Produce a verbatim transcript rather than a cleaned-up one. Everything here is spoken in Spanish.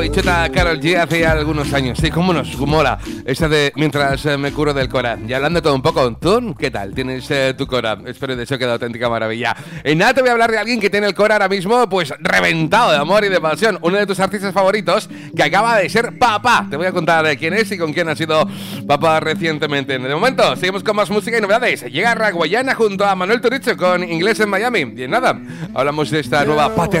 Cheta Karol G hace ya algunos años, sí, cómo nos mola esa de mientras eh, me curo del Cora. Y hablando de todo un poco, ¿tú qué tal? ¿Tienes eh, tu Cora? Espero y deseo que de auténtica maravilla. En nada te voy a hablar de alguien que tiene el Cora ahora mismo pues reventado de amor y de pasión. Uno de tus artistas favoritos que acaba de ser papá. Te voy a contar eh, quién es y con quién ha sido papá recientemente. De momento, seguimos con más música y novedades. Llega Raguayana junto a Manuel Turizo con Inglés en Miami. Y en nada, hablamos de esta nueva paternidad